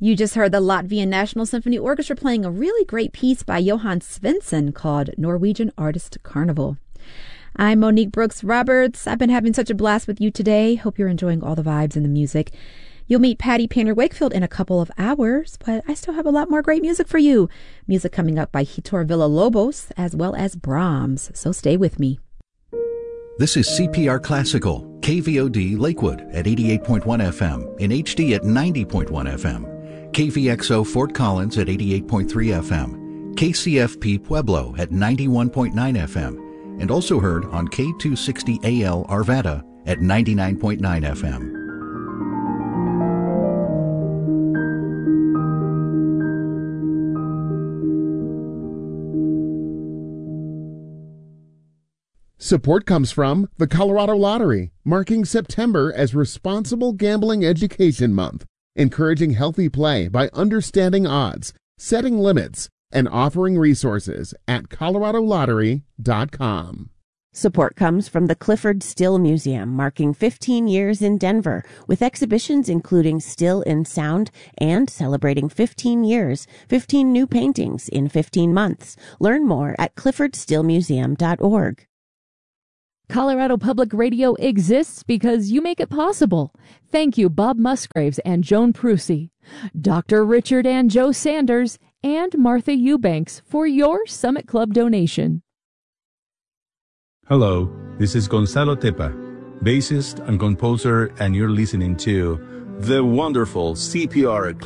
You just heard the Latvian National Symphony Orchestra playing a really great piece by Johann Svensson called Norwegian Artist Carnival. I'm Monique Brooks Roberts. I've been having such a blast with you today. Hope you're enjoying all the vibes and the music. You'll meet Patty Painter Wakefield in a couple of hours, but I still have a lot more great music for you. Music coming up by Hitor Villa-Lobos as well as Brahms, so stay with me. This is CPR Classical, KVOD Lakewood at 88.1 FM, in HD at 90.1 FM, KVXO Fort Collins at 88.3 FM, KCFP Pueblo at 91.9 FM, and also heard on K260AL Arvada at 99.9 FM. Support comes from the Colorado Lottery, marking September as Responsible Gambling Education Month, encouraging healthy play by understanding odds, setting limits, and offering resources at coloradolottery.com. Support comes from the Clifford Still Museum, marking 15 years in Denver, with exhibitions including Still in Sound and celebrating 15 years, 15 new paintings in 15 months. Learn more at cliffordstillmuseum.org. Colorado Public Radio exists because you make it possible. Thank you, Bob Musgraves and Joan Prusy, Dr. Richard and Joe Sanders, and Martha Eubanks for your Summit Club donation. Hello, this is Gonzalo Tepa, bassist and composer, and you're listening to the wonderful CPR